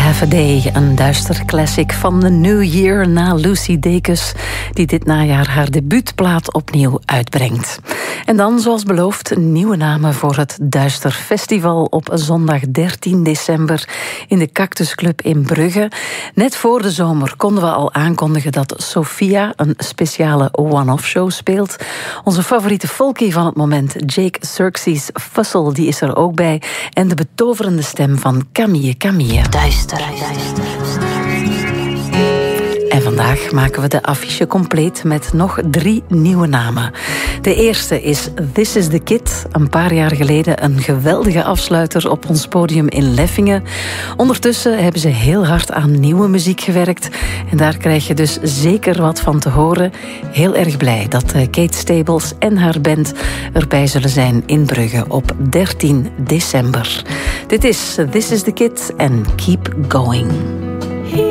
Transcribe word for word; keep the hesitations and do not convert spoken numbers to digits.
Half a Day, een duister classic van The New Year na Lucy Dacus, die dit najaar haar debuutplaat opnieuw uitbrengt. En dan, zoals beloofd, nieuwe namen voor het Duister Festival op zondag dertien december in de Cactus Club in Brugge. Net voor de zomer konden we al aankondigen dat Sophia een speciale one-off show speelt. Onze favoriete folkie van het moment, Jake Xerxes Fussell, die is er ook bij. En de betoverende stem van Camille Camille. Duister, duister. En vandaag maken we de affiche compleet met nog drie nieuwe namen. De eerste is This is the Kid. Een paar jaar geleden een geweldige afsluiter op ons podium in Leffingen. Ondertussen hebben ze heel hard aan nieuwe muziek gewerkt. En daar krijg je dus zeker wat van te horen. Heel erg blij dat Kate Stables en haar band erbij zullen zijn in Brugge op dertien december. Dit is This is the Kid en Keep Going.